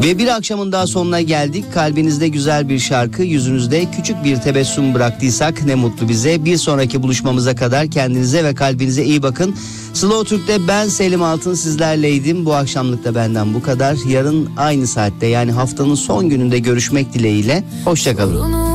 Ve bir akşamın daha sonuna geldik. Kalbinizde güzel bir şarkı, yüzünüzde küçük bir tebessüm bıraktıysak ne mutlu bize. Bir sonraki buluşmamıza kadar kendinize ve kalbinize iyi bakın. Slow Türk'te ben Selim Altın sizlerleydim. Bu akşamlık da benden bu kadar. Yarın aynı saatte, yani haftanın son gününde görüşmek dileğiyle. Hoşça kalın.